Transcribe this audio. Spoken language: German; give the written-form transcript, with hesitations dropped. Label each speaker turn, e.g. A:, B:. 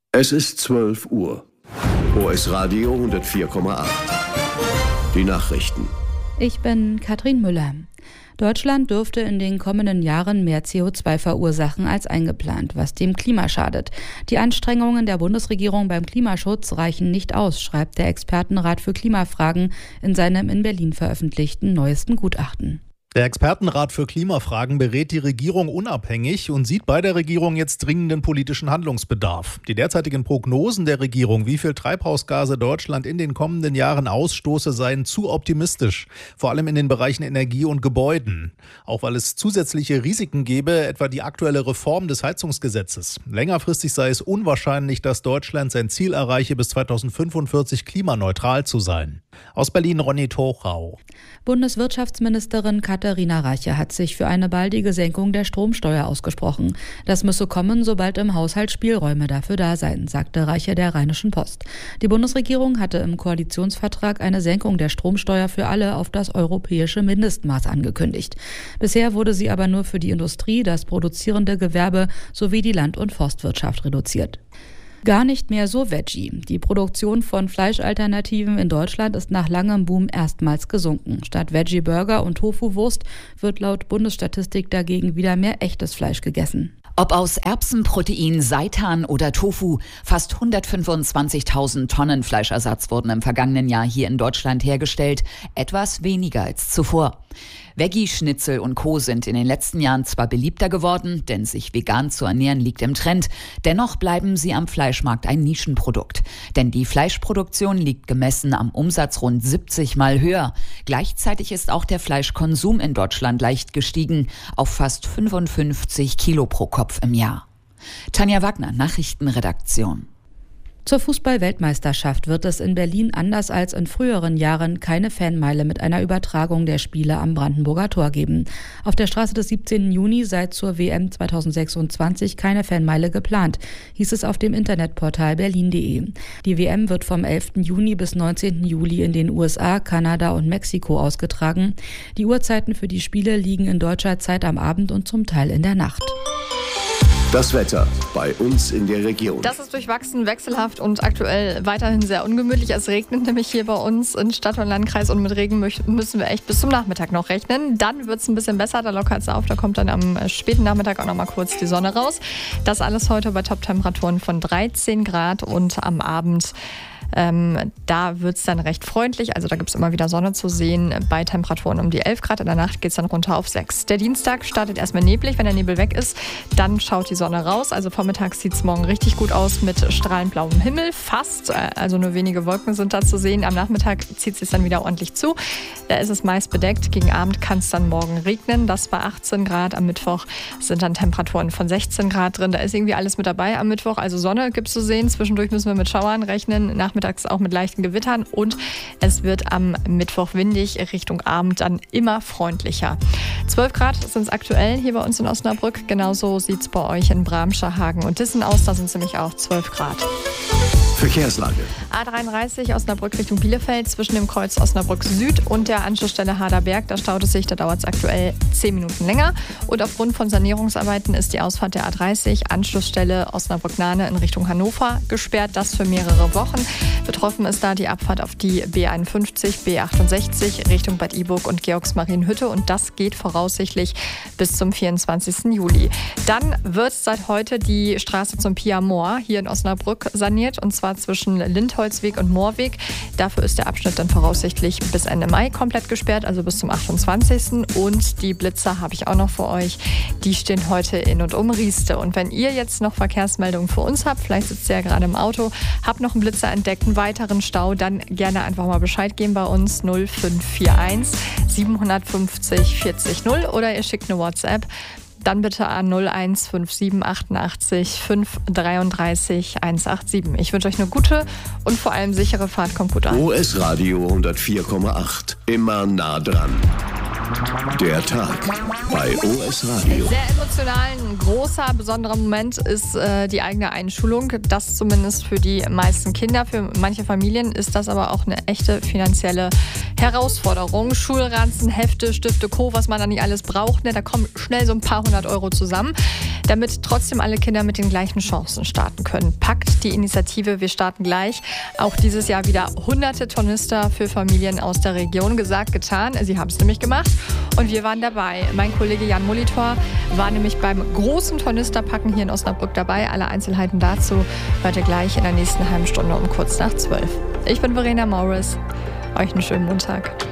A: Es ist 12 Uhr. OS Radio 104,8. Die Nachrichten.
B: Ich bin Katrin Müller. Deutschland dürfte in den kommenden Jahren mehr CO2 verursachen als eingeplant, was dem Klima schadet. Die Anstrengungen der Bundesregierung beim Klimaschutz reichen nicht aus, schreibt der Expertenrat für Klimafragen in seinem in Berlin veröffentlichten neuesten Gutachten.
C: Der Expertenrat für Klimafragen berät die Regierung unabhängig und sieht bei der Regierung jetzt dringenden politischen Handlungsbedarf. Die derzeitigen Prognosen der Regierung, wie viel Treibhausgase Deutschland in den kommenden Jahren ausstoße, seien zu optimistisch, vor allem in den Bereichen Energie und Gebäuden. Auch weil es zusätzliche Risiken gäbe, etwa die aktuelle Reform des Heizungsgesetzes. Längerfristig sei es unwahrscheinlich, dass Deutschland sein Ziel erreiche, bis 2045 klimaneutral zu sein. Aus Berlin Ronny Tochau.
B: Bundeswirtschaftsministerin Katharina Reiche hat sich für eine baldige Senkung der Stromsteuer ausgesprochen. Das müsse kommen, sobald im Haushalt Spielräume dafür da seien, sagte Reiche der Rheinischen Post. Die Bundesregierung hatte im Koalitionsvertrag eine Senkung der Stromsteuer für alle auf das europäische Mindestmaß angekündigt. Bisher wurde sie aber nur für die Industrie, das produzierende Gewerbe sowie die Land- und Forstwirtschaft reduziert. Gar nicht mehr so Veggie. Die Produktion von Fleischalternativen in Deutschland ist nach langem Boom erstmals gesunken. Statt Veggie-Burger und Tofu-Wurst wird laut Bundesstatistik dagegen wieder mehr echtes Fleisch gegessen.
D: Ob aus Erbsenprotein, Seitan oder Tofu, fast 125.000 Tonnen Fleischersatz wurden im vergangenen Jahr hier in Deutschland hergestellt, etwas weniger als zuvor. Veggie-Schnitzel und Co. sind in den letzten Jahren zwar beliebter geworden, denn sich vegan zu ernähren liegt im Trend, dennoch bleiben sie am Fleischmarkt ein Nischenprodukt. Denn die Fleischproduktion liegt gemessen am Umsatz rund 70 Mal höher. Gleichzeitig ist auch der Fleischkonsum in Deutschland leicht gestiegen, auf fast 55 Kilo pro Kopf im Jahr. Tanja Wagner, Nachrichtenredaktion.
B: Zur Fußball-Weltmeisterschaft wird es in Berlin anders als in früheren Jahren keine Fanmeile mit einer Übertragung der Spiele am Brandenburger Tor geben. Auf der Straße des 17. Juni sei zur WM 2026 keine Fanmeile geplant, hieß es auf dem Internetportal berlin.de. Die WM wird vom 11. Juni bis 19. Juli in den USA, Kanada und Mexiko ausgetragen. Die Uhrzeiten für die Spiele liegen in deutscher Zeit am Abend und zum Teil in der Nacht.
A: Das Wetter bei uns in der Region.
E: Das ist durchwachsen, wechselhaft und aktuell weiterhin sehr ungemütlich. Es regnet nämlich hier bei uns in Stadt und Landkreis und mit Regen müssen wir echt bis zum Nachmittag noch rechnen. Dann wird es ein bisschen besser, da lockert es auf. Da kommt dann am späten Nachmittag auch noch mal kurz die Sonne raus. Das alles heute bei Top-Temperaturen von 13 Grad und am Abend da wird es dann recht freundlich, also da gibt es immer wieder Sonne zu sehen bei Temperaturen um die 11 Grad. In der Nacht geht es dann runter auf 6. Der Dienstag startet erstmal neblig, wenn der Nebel weg ist, dann schaut die Sonne raus. Also vormittags sieht es morgen richtig gut aus mit strahlend blauem Himmel, fast, also nur wenige Wolken sind da zu sehen. Am Nachmittag zieht es sich dann wieder ordentlich zu, da ist es meist bedeckt. Gegen Abend kann es dann morgen regnen, das bei 18 Grad. Am Mittwoch sind dann Temperaturen von 16 Grad drin, da ist irgendwie alles mit dabei am Mittwoch. Also Sonne gibt es zu sehen, zwischendurch müssen wir mit Schauern rechnen, nachmittags auch mit leichten Gewittern und es wird am Mittwoch windig, Richtung Abend dann immer freundlicher. 12 Grad sind es aktuell hier bei uns in Osnabrück, genauso sieht es bei euch in Bramscher, Hagen und Dissen aus, da sind es nämlich auch 12 Grad.
A: Verkehrslage.
E: A33 Osnabrück Richtung Bielefeld zwischen dem Kreuz Osnabrück Süd und der Anschlussstelle Haderberg. Da staut es sich, da dauert es aktuell 10 Minuten länger. Und aufgrund von Sanierungsarbeiten ist die Ausfahrt der A30 Anschlussstelle Osnabrück-Nahne in Richtung Hannover gesperrt. Das für mehrere Wochen. Betroffen ist da die Abfahrt auf die B51, B68 Richtung Bad Iburg und Georgsmarienhütte. Und das geht voraussichtlich bis zum 24. Juli. Dann wird seit heute die Straße zum Pia Moor hier in Osnabrück saniert. Und zwar zwischen Lindholzweg und Moorweg. Dafür ist der Abschnitt dann voraussichtlich bis Ende Mai komplett gesperrt, also bis zum 28. Und die Blitzer habe ich auch noch für euch. Die stehen heute in und um Rieste. Und wenn ihr jetzt noch Verkehrsmeldungen für uns habt, vielleicht sitzt ihr ja gerade im Auto, habt noch einen Blitzer entdeckt, einen weiteren Stau, dann gerne einfach mal Bescheid geben bei uns 0541 750 40 0 oder ihr schickt eine WhatsApp. Dann bitte an 0157 88 533 187. Ich wünsche euch eine gute und vor allem sichere Fahrt. Kommt gut an.
A: OS Radio 104,8. Immer nah dran. Der Tag bei OS Radio.
E: Sehr emotional, ein großer, besonderer Moment ist die eigene Einschulung. Das zumindest für die meisten Kinder. Für manche Familien ist das aber auch eine echte finanzielle Herausforderung. Schulranzen, Hefte, Stifte, Co., was man da nicht alles braucht. Ne? Da kommen schnell so ein paar 100 € zusammen. damit trotzdem alle Kinder mit den gleichen Chancen starten können. Packt die Initiative Wir starten gleich. Auch dieses Jahr wieder hunderte Tornister für Familien aus der Region. Gesagt, getan. Sie haben es nämlich gemacht und wir waren dabei. Mein Kollege Jan Molitor war nämlich beim großen Tornisterpacken hier in Osnabrück dabei. Alle Einzelheiten dazu hört ihr gleich in der nächsten halben Stunde um kurz nach 12. Ich bin Verena Morris. Euch einen schönen Montag.